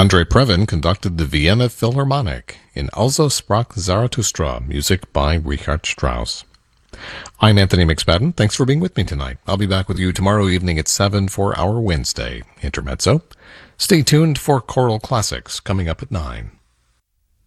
Andrei Previn conducted the Vienna Philharmonic in Also sprach Zarathustra, music by Richard Strauss. I'm Anthony McSpadden. Thanks for being with me tonight. I'll be back with you tomorrow evening at 7 for our Wednesday Intermezzo. Stay tuned for Choral Classics coming up at 9.